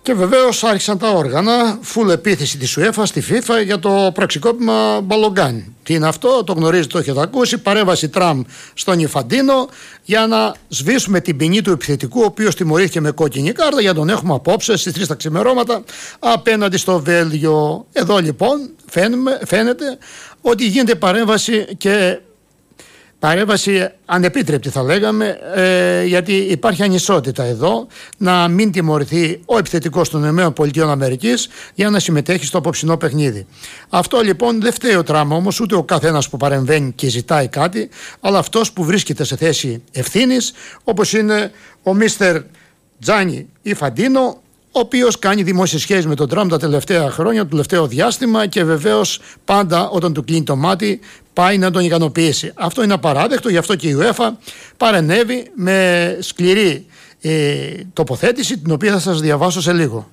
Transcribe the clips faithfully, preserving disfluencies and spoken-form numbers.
Και βεβαίως άρχισαν τα όργανα, φουλ επίθεση της UEFA στη FIFA για το πραξικόπημα Μπαλογκάν. Τι είναι αυτό, το γνωρίζετε, το έχετε ακούσει. Παρέμβαση Τραμπ στον Ιφαντίνο για να σβήσουμε την ποινή του επιθετικού, ο οποίος τιμωρήθηκε με κόκκινη κάρτα, για τον έχουμε απόψε στις τρεις τα ξημερώματα απέναντι στο Βέλγιο. Εδώ λοιπόν φαίνεται ότι γίνεται παρέμβαση και παρέμβαση ανεπίτρεπτη θα λέγαμε, ε, γιατί υπάρχει ανισότητα εδώ, να μην τιμωρηθεί ο επιθετικός των ΗΠΑ για να συμμετέχει στο απόψινό παιχνίδι. Αυτό λοιπόν δεν φταίει ο Τραμπ όμως, ούτε ο καθένας που παρεμβαίνει και ζητάει κάτι, αλλά αυτός που βρίσκεται σε θέση ευθύνης, όπως είναι ο μίστερ Τζάνι Ιφαντίνο, ο οποίος κάνει δημόσιες σχέσεις με τον Τραμπ τα τελευταία χρόνια, το τελευταίο διάστημα, και βεβαίως πάντα όταν του κλείνει το μάτι πάει να τον ικανοποιήσει. Αυτό είναι απαράδεκτο, γι' αυτό και η UEFA παρενέβη με σκληρή ε, τοποθέτηση, την οποία θα σας διαβάσω σε λίγο.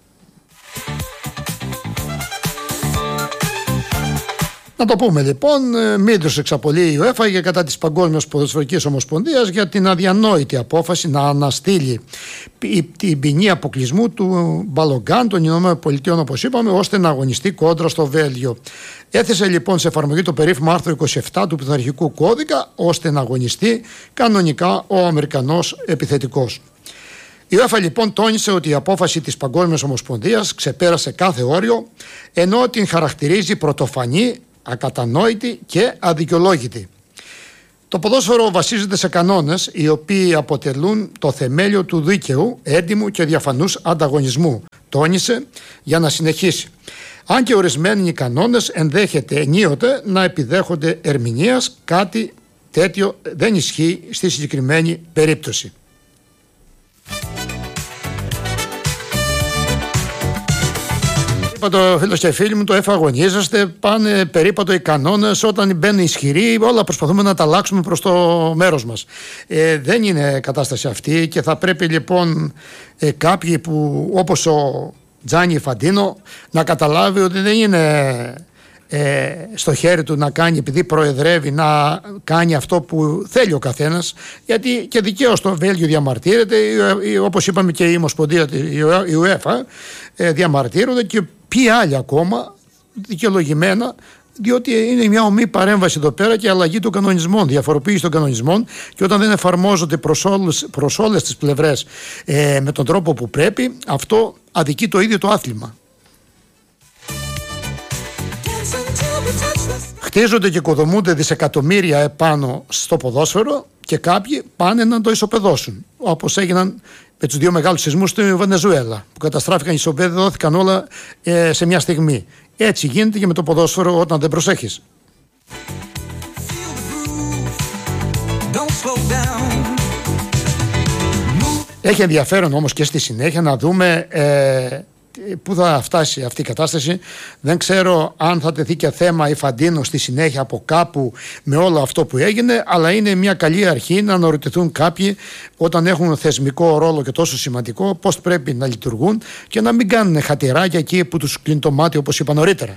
Να το πούμε λοιπόν, μήντρος εξαπολύει η UEFA για κατά της Παγκόσμιας Ποδοσφαιρικής Ομοσπονδίας για την αδιανόητη απόφαση να αναστείλει την ποινή αποκλεισμού του Μπαλογκάν των ΗΠΑ, όπως είπαμε, ώστε να αγωνιστεί κόντρα στο Βέλγιο. Έθεσε λοιπόν σε εφαρμογή το περίφημο άρθρο είκοσι επτά του Πειθαρχικού Κώδικα, ώστε να αγωνιστεί κανονικά ο Αμερικανός επιθετικός. Η UEFA λοιπόν τόνισε ότι η απόφαση της Παγκόσμιας Ομοσπονδίας ξεπέρασε κάθε όριο, ενώ την χαρακτηρίζει πρωτοφανή, ακατανόητη και αδικαιολόγητη. Το ποδόσφαιρο βασίζεται σε κανόνες οι οποίοι αποτελούν το θεμέλιο του δίκαιου, έντιμου και διαφανούς ανταγωνισμού, τόνισε, για να συνεχίσει. Αν και ορισμένοι οι κανόνες ενδέχεται ενίοτε να επιδέχονται ερμηνείας, κάτι τέτοιο δεν ισχύει στη συγκεκριμένη περίπτωση. Το φίλος και φίλοι μου, το εφαγωνίζεστε, πάνε περίπατο οι κανόνες, όταν μπαίνουν ισχυροί όλα προσπαθούμε να τα αλλάξουμε προς το μέρος μας. Ε, δεν είναι κατάσταση αυτή και θα πρέπει λοιπόν ε, κάποιοι που, όπως ο Τζάνι Ιφαντίνο, να καταλάβει ότι δεν είναι ε, στο χέρι του να κάνει, επειδή προεδρεύει, να κάνει αυτό που θέλει ο καθένας, γιατί και δικαίως το Βέλγιο διαμαρτύρεται, όπως είπαμε και η Ομοσπονδία, η UEFA ε, διαμαρτύρονται, και ποιοι άλλοι ακόμα δικαιολογημένα, διότι είναι μια ομή παρέμβαση εδώ πέρα και αλλαγή των κανονισμών, διαφοροποίηση των κανονισμών, και όταν δεν εφαρμόζονται προς όλες, προς όλες τις πλευρές ε, με τον τρόπο που πρέπει, αυτό αδικεί το ίδιο το άθλημα. Χτίζονται και οικοδομούνται δισεκατομμύρια επάνω στο ποδόσφαιρο και κάποιοι πάνε να το ισοπεδώσουν, όπως έγιναν με τους δύο μεγάλους σεισμούς στη Βενεζουέλα, που καταστράφηκαν οι ισοπαίδοι, δόθηκαν όλα ε, σε μια στιγμή. Έτσι γίνεται και με το ποδόσφαιρο όταν δεν προσέχεις. Έχει ενδιαφέρον όμως και στη συνέχεια να δούμε ε, πού θα φτάσει αυτή η κατάσταση. Δεν ξέρω αν θα τεθεί και θέμα Ιφαντίνο στη συνέχεια από κάπου με όλο αυτό που έγινε, αλλά είναι μια καλή αρχή να αναρωτηθούν κάποιοι, όταν έχουν θεσμικό ρόλο και τόσο σημαντικό, πώς πρέπει να λειτουργούν και να μην κάνουν χατηράκια εκεί που τους κλείνει το μάτι, όπως είπα νωρίτερα.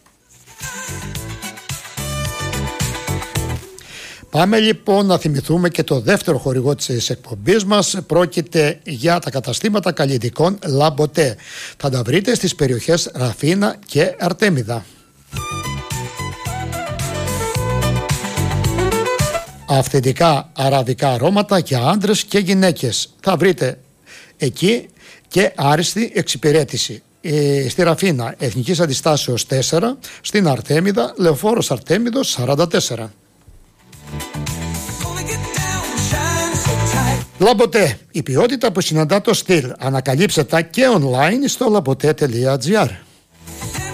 Πάμε λοιπόν να θυμηθούμε και το δεύτερο χορηγό της εκπομπής μας. Πρόκειται για τα καταστήματα καλλιτικών Λαμποτέ. Θα τα βρείτε στις περιοχές Ραφίνα και Αρτέμιδα. Αυθεντικά αραβικά αρώματα για άντρες και γυναίκες. Θα βρείτε εκεί και άριστη εξυπηρέτηση. Ε, στη Ραφίνα Εθνικής Αντιστάσεως τέσσερα, στην Αρτέμιδα Λεωφόρος Αρτέμιδος σαράντα τέσσερα. Λαμποτέ, η ποιότητα που συναντά το στυλ. Ανακαλύψτε τα και online στο λαμποτέ τελεία τζι άρ.